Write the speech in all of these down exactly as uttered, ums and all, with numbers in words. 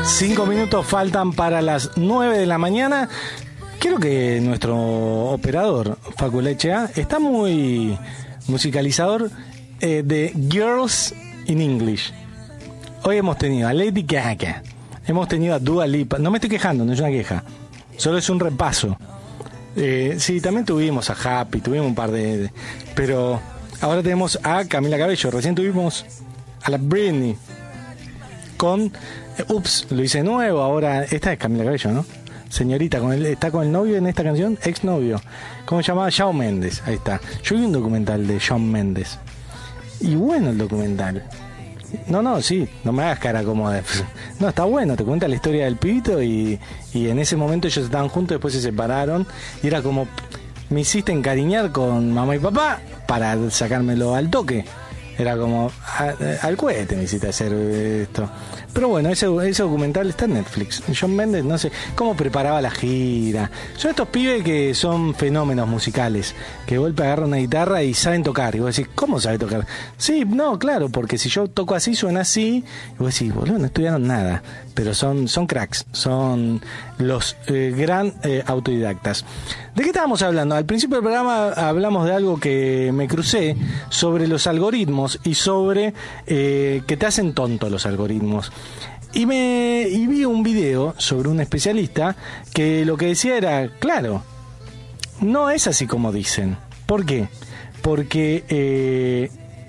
Cinco minutos faltan para las nueve de la mañana. Creo que nuestro operador, Facu Lechea, está muy musicalizador eh, de Girls in English. Hoy hemos tenido a Lady Gaga, hemos tenido a Dua Lipa. No me estoy quejando, no es una queja, solo es un repaso. Eh, sí, también tuvimos a Happy, tuvimos un par de, de... Pero ahora tenemos a Camila Cabello. Recién tuvimos a la Britney con... Eh, ups, lo hice nuevo. Ahora, esta es Camila Cabello, ¿no? Señorita, con el, está con el novio en esta canción, ex novio. ¿Cómo se llamaba? Shawn Mendes, ahí está. Yo vi un documental de Shawn Mendes. Y bueno el documental. No, no, sí, no me hagas cara como de... No, está bueno, te cuenta la historia del pibito y, y en ese momento ellos estaban juntos, después se separaron y era como, me hiciste encariñar con mamá y papá para sacármelo al toque. Era como, a, al cohete me hiciste hacer esto. Pero bueno, ese, ese documental está en Netflix. Shawn Mendes, no sé cómo preparaba la gira. Son estos pibes que son fenómenos musicales, que de golpe agarran una guitarra y saben tocar. Y vos decís, ¿cómo sabe tocar? Sí, no, claro, porque si yo toco así, suena así. Y vos decís, boludo, no estudiaron nada. Pero son, son cracks, son los eh, gran eh, autodidactas. ¿De qué estábamos hablando? Al principio del programa hablamos de algo que me crucé sobre los algoritmos y sobre eh, que te hacen tonto los algoritmos. Y me y vi un video sobre un especialista que lo que decía era, claro, no es así como dicen. ¿Por qué? Porque eh,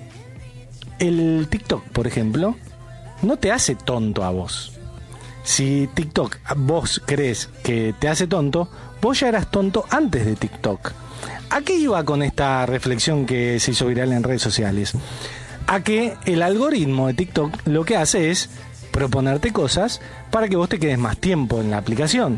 el TikTok, por ejemplo, no te hace tonto a vos. Si TikTok vos crees que te hace tonto, vos ya eras tonto antes de TikTok. ¿A qué iba con esta reflexión que se hizo viral en redes sociales? A que el algoritmo de TikTok lo que hace es proponerte cosas para que vos te quedes más tiempo en la aplicación.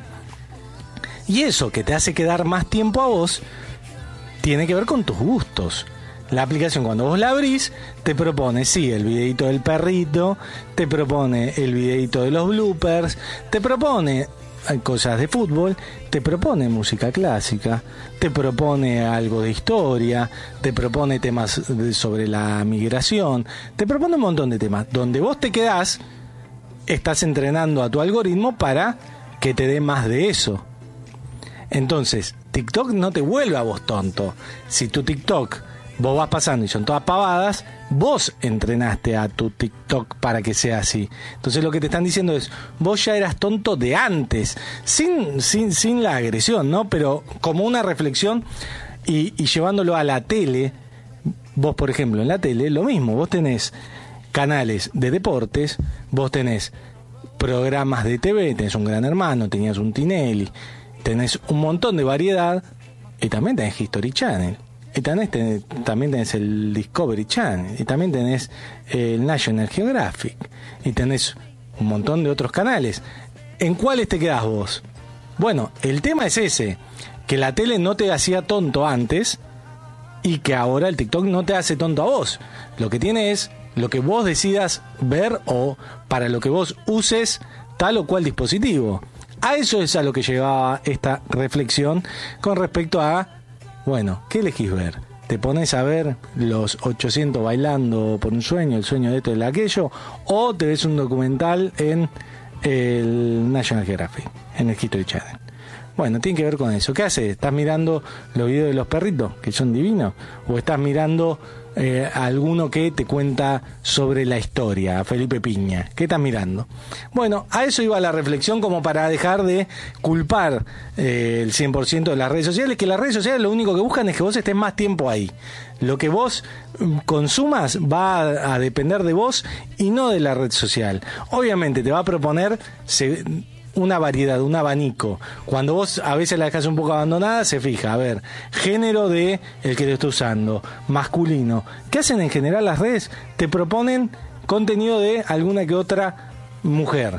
Y eso que te hace quedar más tiempo a vos tiene que ver con tus gustos. La aplicación, cuando vos la abrís, te propone, sí, el videito del perrito, te propone el videito de los bloopers, te propone cosas de fútbol, te propone música clásica, te propone algo de historia, te propone temas sobre la migración, te propone un montón de temas. Donde vos te quedás, estás entrenando a tu algoritmo para que te dé más de eso. Entonces, TikTok no te vuelve a vos tonto. Si tu TikTok vos vas pasando y son todas pavadas, vos entrenaste a tu TikTok para que sea así. Entonces lo que te están diciendo es, vos ya eras tonto de antes, sin, sin, sin la agresión, ¿no? Pero como una reflexión y, y llevándolo a la tele. Vos, por ejemplo, en la tele, lo mismo, vos tenés canales de deportes, vos tenés programas de T V, tenés un Gran Hermano, tenías un Tinelli, tenés un montón de variedad y también tenés History Channel. Y también tenés, también tenés el Discovery Channel, y también tenés el National Geographic, y tenés un montón de otros canales. ¿En cuáles te quedás vos? Bueno, el tema es ese, que la tele no te hacía tonto antes, y que ahora el TikTok no te hace tonto a vos. Lo que tiene es lo que vos decidas ver o para lo que vos uses tal o cual dispositivo. A eso es a lo que llevaba esta reflexión con respecto a, bueno, ¿qué elegís ver? ¿Te pones a ver los ochocientos bailando por un sueño, el sueño de esto y de aquello? ¿O te ves un documental en el National Geographic, en el History Channel? Bueno, tiene que ver con eso. ¿Qué haces? ¿Estás mirando los videos de los perritos, que son divinos? ¿O estás mirando eh, a alguno que te cuenta sobre la historia, a Felipe Piña? ¿Qué estás mirando? Bueno, a eso iba la reflexión, como para dejar de culpar eh, el cien por ciento de las redes sociales, que las redes sociales lo único que buscan es que vos estés más tiempo ahí. Lo que vos consumas va a, a depender de vos y no de la red social. Obviamente te va a proponer... Se, una variedad, un abanico. Cuando vos a veces la dejás un poco abandonada, se fija, a ver, género de el que lo está usando, masculino. ¿Qué hacen en general las redes? Te proponen contenido de alguna que otra mujer.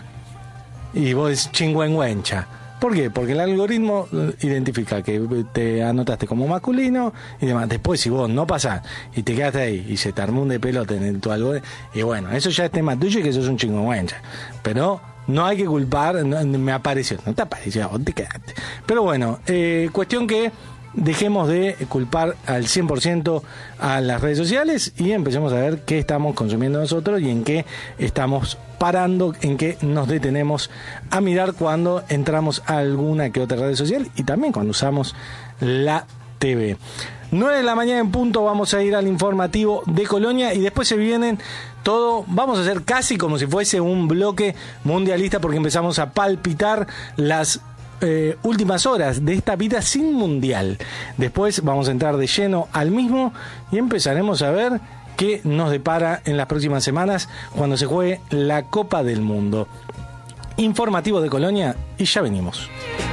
Y vos decís chingüengüencha. ¿Por qué? Porque el algoritmo identifica que te anotaste como masculino y demás. Después, si vos no pasás y te quedaste ahí y se te armó un de pelota en tu algoritmo, y bueno, eso ya es tema tuyo y que sos un chingüengüencha. Pero no hay que culpar, no, me apareció, no te apareció, vos te quedaste. Pero bueno, eh, cuestión que dejemos de culpar al cien por ciento a las redes sociales y empecemos a ver qué estamos consumiendo nosotros y en qué estamos parando, en qué nos detenemos a mirar cuando entramos a alguna que otra red social y también cuando usamos la T V. nueve de la mañana en punto, vamos a ir al informativo de Colonia y después se vienen todo, vamos a hacer casi como si fuese un bloque mundialista porque empezamos a palpitar las eh, últimas horas de esta vida sin mundial. Después vamos a entrar de lleno al mismo y empezaremos a ver qué nos depara en las próximas semanas cuando se juegue la Copa del Mundo. Informativo de Colonia y ya venimos.